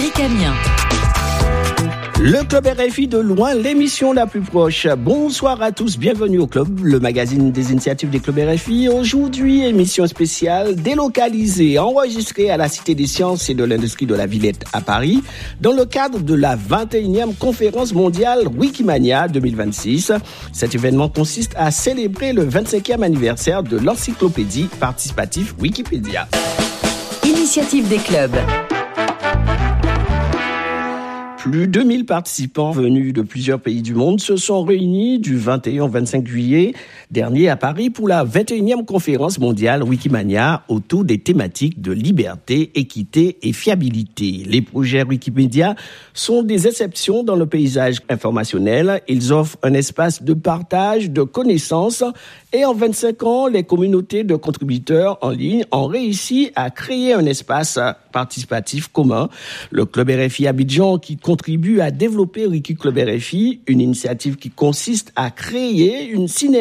Eric Amiens. Le Club RFI de loin, l'émission la plus proche. Bonsoir à tous, bienvenue au Club, le magazine des initiatives des Clubs RFI. Aujourd'hui, émission spéciale délocalisée, enregistrée à la Cité des Sciences et de l'Industrie de la Villette à Paris, dans le cadre de la 21e conférence mondiale Wikimania 2026. Cet événement consiste à célébrer le 25e anniversaire de l'encyclopédie participative Wikipédia. Initiative des clubs. Plus de 2000 participants venus de plusieurs pays du monde se sont réunis du 21 au 25 juillet dernier à Paris pour la 21e conférence mondiale Wikimania autour des thématiques de liberté, équité et fiabilité. Les projets Wikipédia sont des exceptions dans le paysage informationnel. Ils offrent un espace de partage de connaissances et en 25 ans, les communautés de contributeurs en ligne ont réussi à créer un espace participatif commun. Le Club RFI Abidjan qui contribue à développer Wiki Club RFI, une initiative qui consiste à créer une synergie